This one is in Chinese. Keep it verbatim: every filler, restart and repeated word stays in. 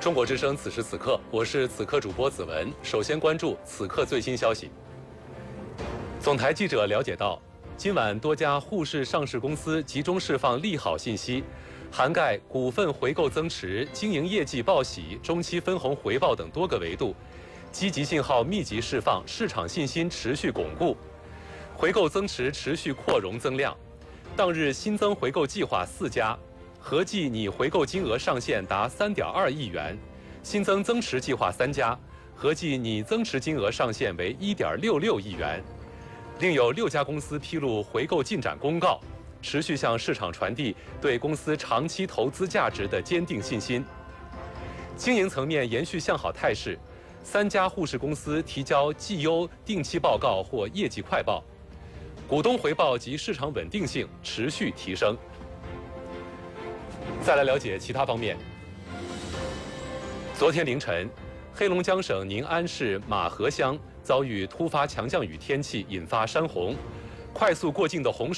中国之声此时此刻，我是此刻主播子文。首先关注此刻最新消息。总台记者了解到，今晚多家沪市上市公司集中释放利好信息，涵盖股份回购增持、经营业绩报喜、中期分红回报等多个维度，积极信号密集释放，市场信心持续巩固，回购增持持续扩容增量。当日新增回购计划四家。合计拟回购金额上限达三点二亿元，新增增持计划三家，合计拟增持金额上限为一点六六亿元。另有六家公司披露回购进展公告，持续向市场传递对公司长期投资价值的坚定信心。经营层面延续向好态势，三家沪市公司提交绩优定期报告或业绩快报，股东回报及市场稳定性持续提升。再来了解其他方面。昨天凌晨，黑龙江省宁安市马河乡遭遇突发强降雨天气引发山洪，快速过境的洪水